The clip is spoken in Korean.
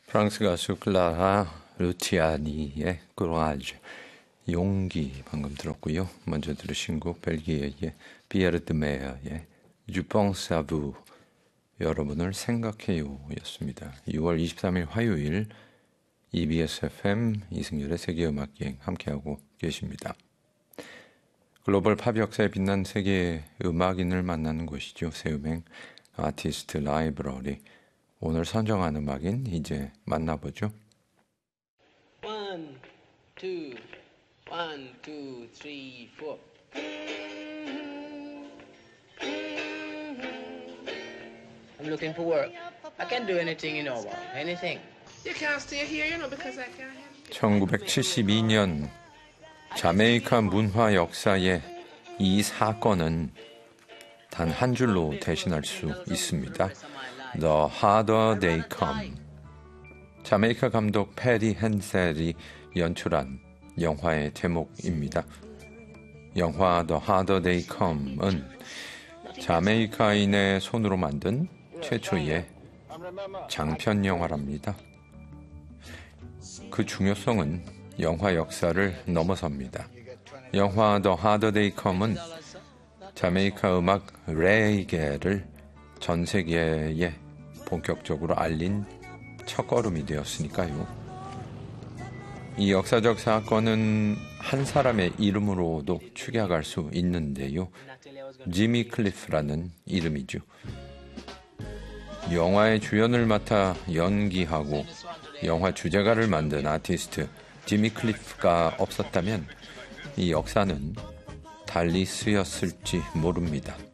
프랑스 가수 클라라 루치아니의 그루아즈 용기 방금 들었고요. 먼저 들으신 곡 벨기에의 피에르 드 메어의 Je pense à vous 여러분을 생각해요 였습니다. 6월 23일 화요일 EBS FM 이승열의 세계음악여행 함께하고 계십니다. 글로벌 팝 역사에 빛난 세계 음악인을 만나는 곳이죠. 새음행 아티스트 라이브러리. 오늘 선정한 음악인 이제 만나보죠. 1, 2, 1, 2, 3, 4. I'm looking for work. I can do anything, you know, anything. You can't stay here, you know, because I can't have 1972년 자메이카 문화 역사에 이 사건은 단 한 줄로 대신할 수 있습니다. The Harder They Come. 자메이카 감독 패리 헨셀이 연출한 영화의 제목입니다. 영화 The Harder They Come은 자메이카인의 손으로 만든 최초의 장편 영화랍니다. 그 중요성은 영화 역사를 넘어섭니다. 영화 The Harder They Come은 자메이카 음악 레이게를 전 세계에 본격적으로 알린 첫걸음이 되었으니까요. 이 역사적 사건은 한 사람의 이름으로도 축약할 수 있는데요. 지미 클리프라는 이름이죠. 영화의 주연을 맡아 연기하고 영화 주제가를 만든 아티스트 지미 클리프가 없었다면 이 역사는 달리 쓰였을지 모릅니다.